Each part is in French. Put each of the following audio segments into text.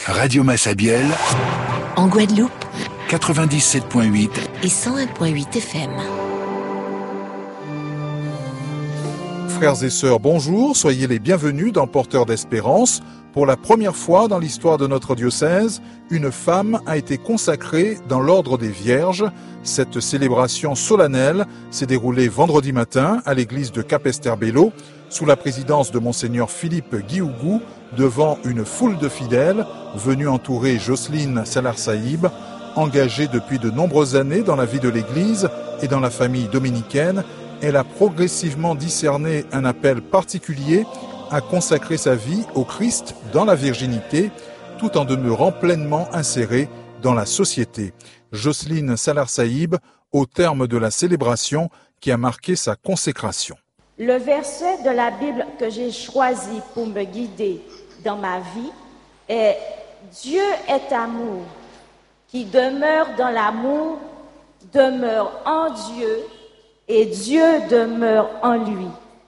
Radio Massabielle, en Guadeloupe, 97.8 et 101.8 FM. Frères et sœurs, bonjour, soyez les bienvenus dans Porteurs d'Espérance. Pour la première fois dans l'histoire de notre diocèse, une femme a été consacrée dans l'ordre des Vierges. Cette célébration solennelle s'est déroulée vendredi matin à l'église de Capesterre-Belo, sous la présidence de Monseigneur Philippe Guiougou, devant une foule de fidèles venus entourer Jocelyne Salar-Saïb, engagée depuis de nombreuses années dans la vie de l'église et dans la famille dominicaine. Elle a progressivement discerné un appel particulier à consacrer sa vie au Christ dans la virginité, tout en demeurant pleinement insérée dans la société. Jocelyne Salar-Saïb, au terme de la célébration qui a marqué sa consécration. Le verset de la Bible que j'ai choisi pour me guider dans ma vie est « Dieu est amour, qui demeure dans l'amour, demeure en Dieu, et Dieu demeure en lui. »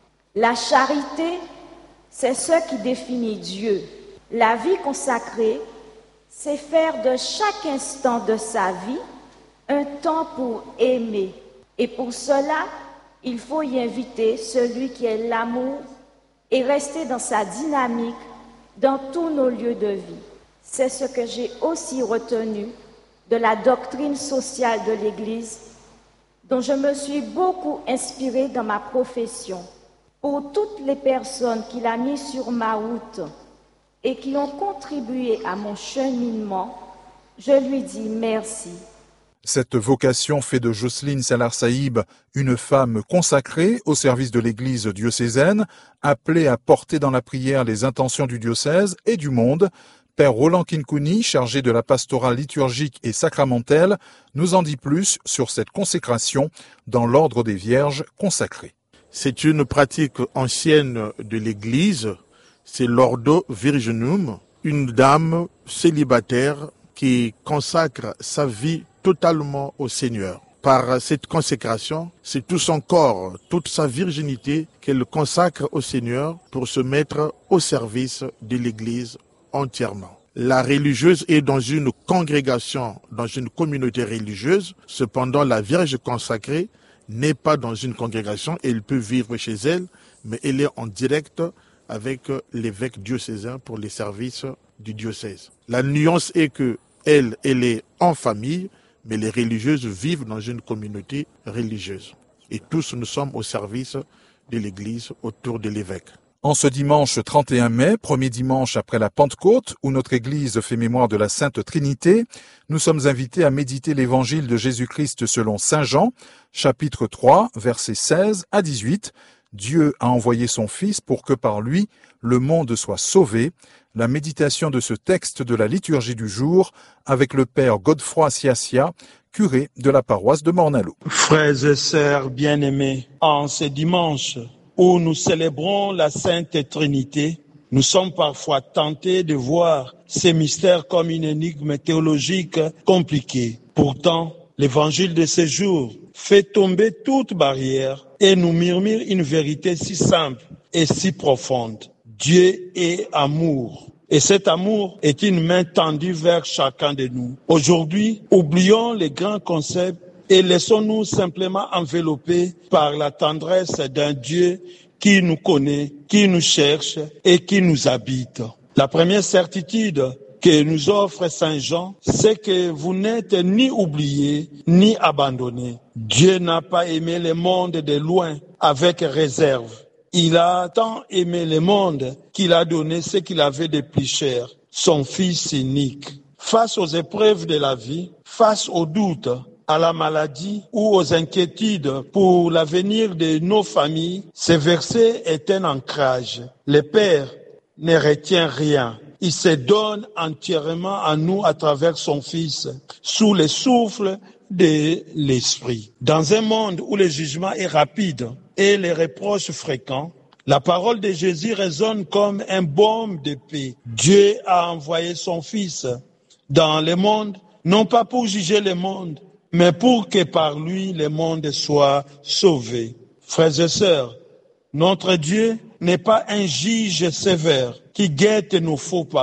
La charité, c'est ce qui définit Dieu. La vie consacrée, c'est faire de chaque instant de sa vie un temps pour aimer. Et pour cela, il faut y inviter celui qui est l'amour et rester dans sa dynamique dans tous nos lieux de vie. C'est ce que j'ai aussi retenu de la doctrine sociale de l'Église, dont je me suis beaucoup inspirée dans ma profession. Pour toutes les personnes qu'il a mis sur ma route et qui ont contribué à mon cheminement, je lui dis merci. Cette vocation fait de Jocelyne Salar-Saïb une femme consacrée au service de l'Église diocésaine, appelée à porter dans la prière les intentions du diocèse et du monde. Père Roland Kinkouni, chargé de la pastorale liturgique et sacramentelle, nous en dit plus sur cette consécration dans l'ordre des Vierges consacrées. C'est une pratique ancienne de l'Église, c'est l'Ordo Virginum, une dame célibataire qui consacre sa vie totalement au Seigneur. Par cette consécration, c'est tout son corps, toute sa virginité qu'elle consacre au Seigneur pour se mettre au service de l'Église entièrement. La religieuse est dans une congrégation, dans une communauté religieuse. Cependant, la Vierge consacrée n'est pas dans une congrégation. Elle peut vivre chez elle, mais elle est en direct avec l'évêque diocésain pour les services du diocèse. La nuance est que elle est en famille, mais les religieuses vivent dans une communauté religieuse. Et tous nous sommes au service de l'Église autour de l'évêque. En ce dimanche 31 mai, premier dimanche après la Pentecôte, où notre Église fait mémoire de la Sainte Trinité, nous sommes invités à méditer l'Évangile de Jésus-Christ selon Saint Jean, chapitre 3, versets 16 à 18. Dieu a envoyé son Fils pour que par lui, le monde soit sauvé. La méditation de ce texte de la liturgie du jour avec le Père Godefroy Siassia, curé de la paroisse de Mornalo. Frères et sœurs bien-aimés, en ce dimanche où nous célébrons la Sainte Trinité, nous sommes parfois tentés de voir ces mystères comme une énigme théologique compliquée. Pourtant, l'évangile de ce jour fait tomber toute barrière et nous murmure une vérité si simple et si profonde. Dieu est amour. Et cet amour est une main tendue vers chacun de nous. Aujourd'hui, oublions les grands concepts et laissons-nous simplement envelopper par la tendresse d'un Dieu qui nous connaît, qui nous cherche et qui nous habite. La première certitude que nous offre Saint Jean, c'est que vous n'êtes ni oubliés ni abandonnés. Dieu n'a pas aimé le monde de loin avec réserve. Il a tant aimé le monde qu'il a donné ce qu'il avait de plus cher, son Fils unique. Face aux épreuves de la vie, face aux doutes, à la maladie ou aux inquiétudes pour l'avenir de nos familles, ce verset est un ancrage. Le Père ne retient rien. Il se donne entièrement à nous à travers son Fils, sous le souffle de l'Esprit. Dans un monde où le jugement est rapide et les reproches fréquents, la parole de Jésus résonne comme un baume de paix. Dieu a envoyé son Fils dans le monde, non pas pour juger le monde, mais pour que par lui le monde soit sauvé. Frères et sœurs, notre Dieu n'est pas un juge sévère qui guette nos faux pas.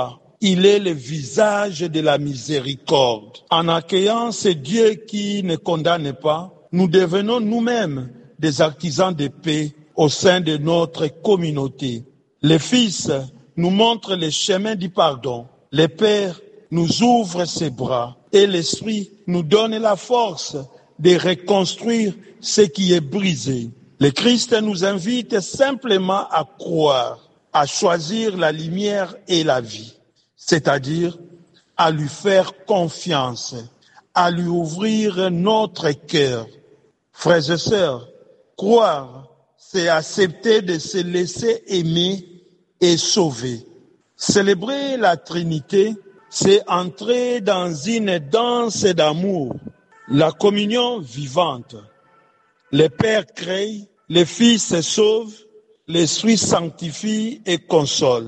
Il est le visage de la miséricorde. En accueillant ce Dieu qui ne condamne pas, nous devenons nous-mêmes des artisans de paix au sein de notre communauté. Le Fils nous montre le chemin du pardon. Le Père nous ouvre ses bras et l'Esprit nous donne la force de reconstruire ce qui est brisé. Le Christ nous invite simplement à croire, à choisir la lumière et la vie, c'est-à-dire à lui faire confiance, à lui ouvrir notre cœur. Frères et sœurs, croire, c'est accepter de se laisser aimer et sauver. Célébrer la Trinité, c'est entrer dans une danse d'amour, la communion vivante. Le Père crée, le Fils sauve, l'Esprit sanctifie et console.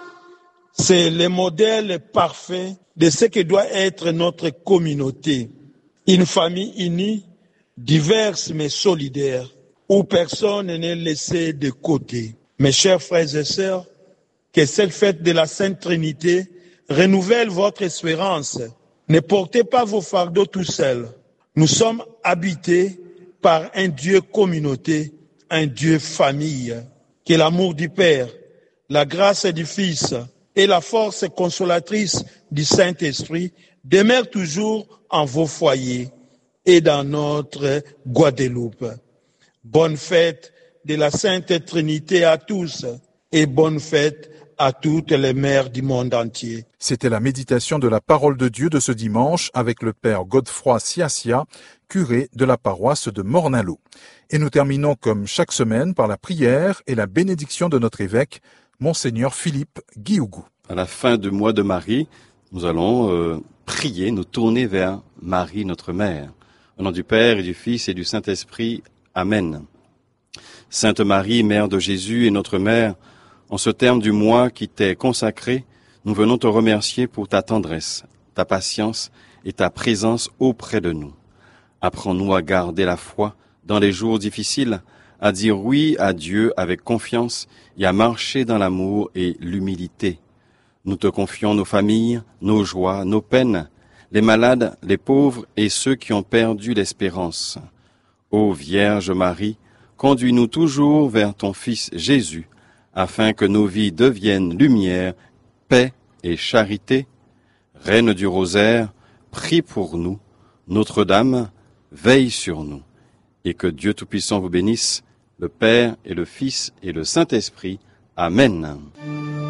C'est le modèle parfait de ce que doit être notre communauté. Une famille unie, diverse mais solidaire, où personne n'est laissé de côté. Mes chers frères et sœurs, que cette fête de la Sainte Trinité renouvelle votre espérance. Ne portez pas vos fardeaux tout seuls. Nous sommes habités par un Dieu communauté, un Dieu famille. Que l'amour du Père, la grâce du Fils et la force consolatrice du Saint-Esprit demeurent toujours en vos foyers et dans notre Guadeloupe. Bonne fête de la Sainte Trinité à tous et bonne fête à toutes les mères du monde entier. C'était la méditation de la parole de Dieu de ce dimanche avec le père Godefroy Siassia, curé de la paroisse de Mornalo. Et nous terminons comme chaque semaine par la prière et la bénédiction de notre évêque, Monseigneur Philippe Guiougou. À la fin du mois de Marie, nous allons prier, nous tourner vers Marie, notre mère. Au nom du Père et du Fils et du Saint-Esprit. Amen. Sainte Marie, Mère de Jésus et notre mère, en ce terme du mois qui t'est consacré, nous venons te remercier pour ta tendresse, ta patience et ta présence auprès de nous. Apprends-nous à garder la foi dans les jours difficiles, à dire oui à Dieu avec confiance et à marcher dans l'amour et l'humilité. Nous te confions nos familles, nos joies, nos peines, les malades, les pauvres et ceux qui ont perdu l'espérance. Ô Vierge Marie, conduis-nous toujours vers ton Fils Jésus, afin que nos vies deviennent lumière, paix et charité. Reine du rosaire, prie pour nous. Notre-Dame, veille sur nous. Et que Dieu Tout-Puissant vous bénisse, le Père et le Fils et le Saint-Esprit. Amen.